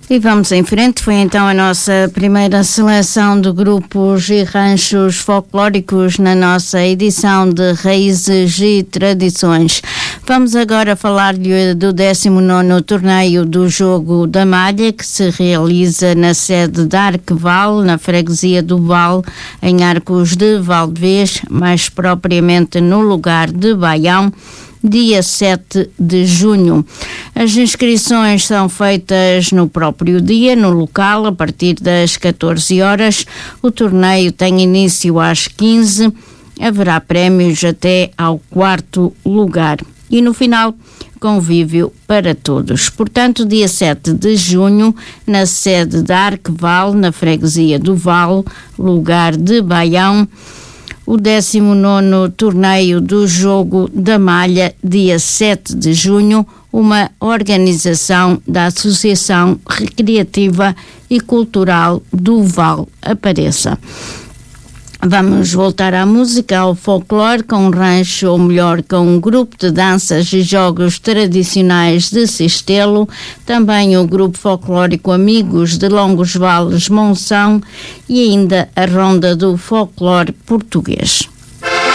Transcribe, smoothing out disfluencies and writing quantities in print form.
E vamos em frente, foi então a nossa primeira seleção de grupos e ranchos folclóricos na nossa edição de Raízes e Tradições. Vamos agora falar-lhe do 19º torneio do Jogo da Malha, que se realiza na sede da Arqueval, na freguesia do Val, em Arcos de Valdevez, mais propriamente no lugar de Baião, dia 7 de junho. As inscrições são feitas no próprio dia, no local, a partir das 14 horas. O torneio tem início às 15. Haverá prémios até ao 4º lugar. E no final, convívio para todos. Portanto, dia 7 de junho, na sede da Arqueval, na freguesia do Val, lugar de Baião, o 19º torneio do Jogo da Malha, dia 7 de junho, uma organização da Associação Recreativa e Cultural do Val Apareça. Vamos voltar à música, ao folclore, com um rancho, ou melhor, com um grupo de danças e jogos tradicionais de Sistelo, também o grupo folclórico Amigos de Longos Vales Monção e ainda a Ronda do Folclore Português.